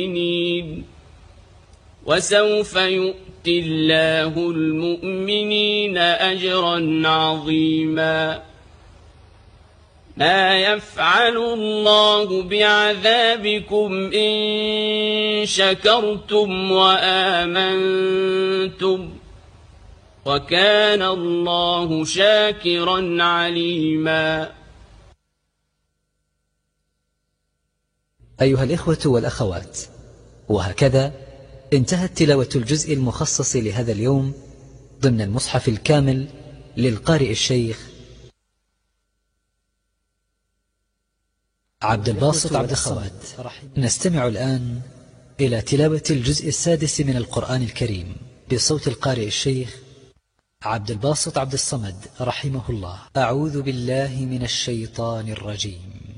وسوف يؤتي الله المؤمنين أجرا عظيما. ما يفعل الله بعذابكم إن شكرتم وآمنتم وكان الله شاكرا عليما. أيها الإخوة والأخوات، وهكذا انتهت تلاوة الجزء المخصص لهذا اليوم ضمن المصحف الكامل للقارئ الشيخ عبد الباسط عبد الصمد. نستمع الآن إلى تلاوة الجزء السادس من القرآن الكريم بصوت القارئ الشيخ عبد الباسط عبد الصمد رحمه الله. أعوذ بالله من الشيطان الرجيم.